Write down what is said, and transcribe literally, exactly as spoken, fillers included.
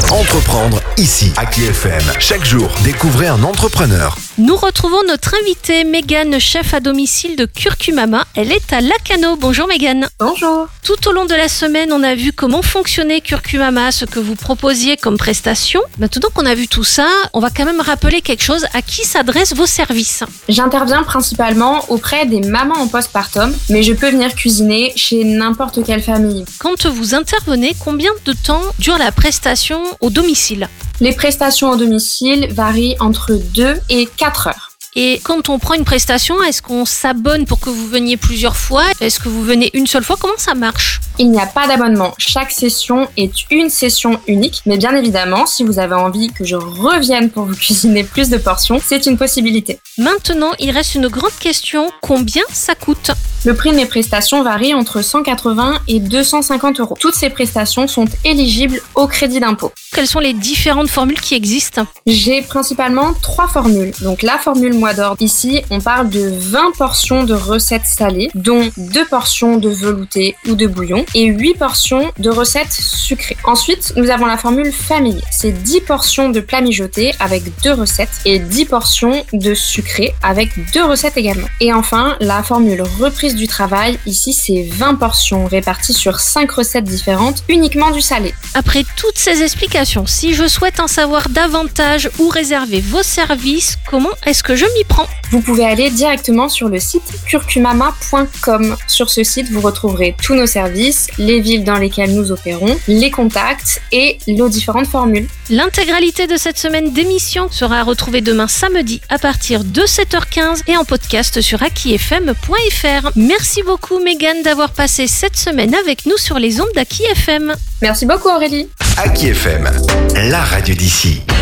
Entreprendre ici, à Aki F M. Chaque jour, découvrez un entrepreneur. Nous retrouvons notre invitée Mégane, chef à domicile de Curcumama. Elle est à Lacanau. Bonjour Mégane. Bonjour. Tout au long de la semaine, on a vu comment fonctionnait Curcumama, ce que vous proposiez comme prestation. Maintenant qu'on a vu tout ça, on va quand même rappeler quelque chose. À qui s'adressent vos services ? J'interviens principalement auprès des mamans en postpartum, mais je peux venir cuisiner chez n'importe quelle famille. Quand vous intervenez, combien de temps dure la prestation au domicile ? Les prestations au domicile varient entre deux et quatre heures. Et quand on prend une prestation, est-ce qu'on s'abonne pour que vous veniez plusieurs fois ? Est-ce que vous venez une seule fois ? Comment ça marche ? Il n'y a pas d'abonnement. Chaque session est une session unique. Mais bien évidemment, si vous avez envie que je revienne pour vous cuisiner plus de portions, c'est une possibilité. Maintenant, il reste une grande question. Combien ça coûte ? Le prix de mes prestations varie entre cent quatre-vingts et deux cent cinquante euros. Toutes ces prestations sont éligibles au crédit d'impôt. Quelles sont les différentes formules qui existent ? J'ai principalement trois formules. Donc la formule mois d'or. Ici, on parle de vingt portions de recettes salées, dont deux portions de velouté ou de bouillon et huit portions de recettes sucrées. Ensuite, nous avons la formule famille. C'est dix portions de plats mijotés avec deux recettes et dix portions de sucré avec deux recettes également. Et enfin, la formule reprise du travail. Ici, c'est vingt portions réparties sur cinq recettes différentes, uniquement du salé. Après toutes ces explications, si je souhaite en savoir davantage ou réserver vos services, comment est-ce que je m'y prends ? Vous pouvez aller directement sur le site curcumama point com. Sur ce site, vous retrouverez tous nos services, les villes dans lesquelles nous opérons, les contacts et nos différentes formules. L'intégralité de cette semaine d'émission sera retrouvée demain samedi à partir de sept heures quinze et en podcast sur aki f m point f r. Merci beaucoup Mégane d'avoir passé cette semaine avec nous sur les ondes d'Aki F M. Merci beaucoup Aurélie. Aki F M, la radio d'ici.